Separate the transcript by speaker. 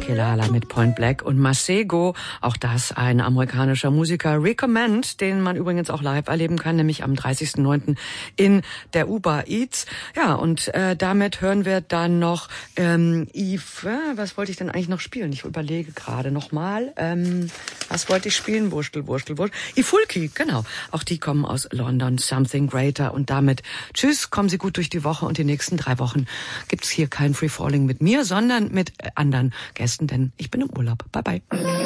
Speaker 1: Kilala mit Point Black und Masego, auch das ein amerikanischer Musiker, Recommend, den man übrigens auch live erleben kann, nämlich am 30.09. in der Uber Eats. Ja, und damit hören wir dann noch Yves, was wollte ich denn eigentlich noch spielen? Ich überlege gerade nochmal, was wollte ich spielen? Wurstel. Ifulki, genau. Auch die kommen aus London, Something Greater. Und damit tschüss, kommen Sie gut durch die Woche und die nächsten 3 Wochen gibt's hier kein Free Falling mit mir, sondern mit anderen Gästen, denn ich bin im Urlaub. Bye bye.